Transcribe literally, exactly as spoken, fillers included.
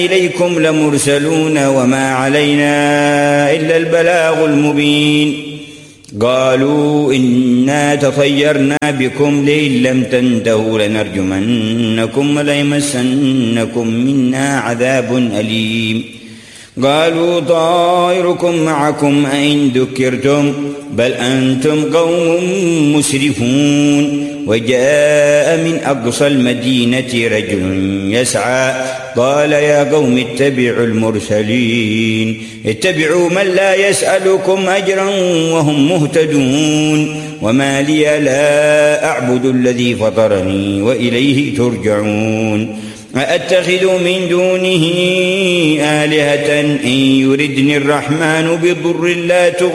إليكم لمرسلون وما علينا إلا البلاغ المبين. قالوا إنا تطيرنا بكم لئن لم تنتهوا لنرجمنكم وليمسنكم منا عذاب أليم. قالوا طائركم معكم أئن ذكرتم بل أنتم قوم مسرفون. وجاء من أقصى المدينة رجل يسعى قال يا قوم اتبعوا المرسلين اتبعوا من لا يسألكم أجرا وهم مهتدون. وما لي لا أعبد الذي فطرني وإليه ترجعون. أأتخذ من دونه آلهة إن يردني الرحمن بضر لا تغني